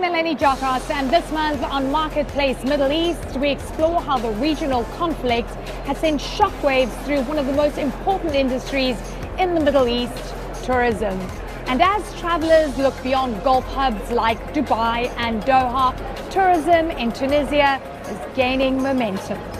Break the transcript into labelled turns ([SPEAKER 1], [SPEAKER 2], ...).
[SPEAKER 1] Nalini Jakas, and this month on Marketplace Middle East, we explore how the regional conflict has sent shockwaves through one of the most important industries in the Middle East, tourism. And as travelers look beyond Gulf hubs like Dubai and Doha, tourism in Tunisia is gaining momentum.